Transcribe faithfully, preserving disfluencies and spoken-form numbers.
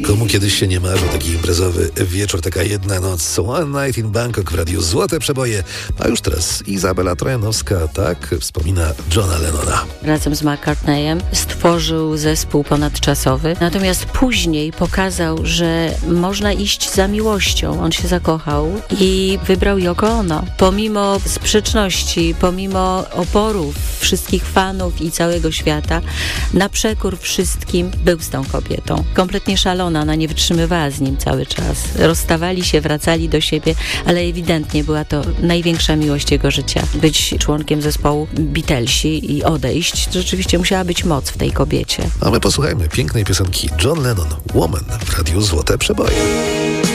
Komu kiedyś się nie marzył taki imprezowy wieczór, taka jedna noc, One Night in Bangkok w radiu Złote Przeboje, a już teraz Izabela Trojanowska tak wspomina Johna Lennona. Razem z McCartneyem stworzył zespół ponadczasowy, natomiast później pokazał, że można iść za miłością. On się zakochał i wybrał Yoko Ono. Pomimo sprzeczności, pomimo oporów wszystkich fanów i całego świata, na przekór wszystkim był z tą kobietą. Kompletnie szalona, ona nie wytrzymywała z nim cały czas. Rozstawali się, wracali do siebie, ale ewidentnie była to największa miłość jego życia. Być członkiem zespołu Beatlesi i odejść, rzeczywiście musiała być moc w tej kobiecie. A my posłuchajmy pięknej piosenki John Lennon, Woman w radiu Złote Przeboje.